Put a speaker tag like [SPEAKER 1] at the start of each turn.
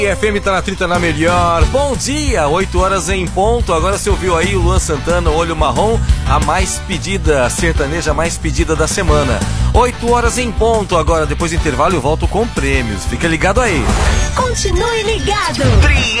[SPEAKER 1] FM tá na 30 na melhor. Bom dia, 8 horas em ponto. Agora você ouviu aí o Luan Santana, Olho Marrom, a mais pedida, a sertaneja mais pedida da semana. 8 horas em ponto. Agora, depois do intervalo, eu volto com prêmios. Fica ligado aí.
[SPEAKER 2] Continue ligado.